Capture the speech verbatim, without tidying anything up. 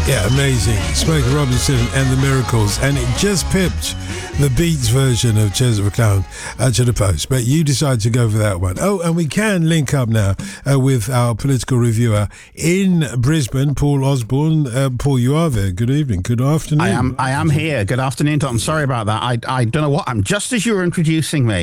Yeah, amazing. Smokey Robinson and the Miracles, and it just pipped the Beats version of Chester McCloud uh, to the post. But you decided to go for that one. Oh, and we can link up now uh, with our political reviewer in Brisbane, Paul Osborne. Uh, Paul, you are there. Good evening. Good afternoon. I am. I am here. Good afternoon, Tom. I'm sorry about that. I I don't know what. I'm just as you were introducing me.